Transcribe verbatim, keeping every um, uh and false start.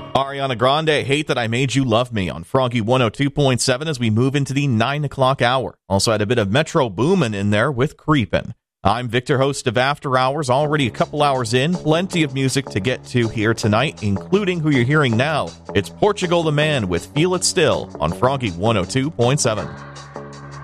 Ariana Grande, Hate That I Made You Love Me on Froggy one oh two point seven as we move into the nine o'clock hour. Also had a bit of Metro Boomin' in there with Creepin'. I'm Victor, host of After Hours, already a couple hours in. Plenty of music to get to here tonight, including who you're hearing now. It's Portugal the Man with Feel It Still on Froggy one oh two point seven.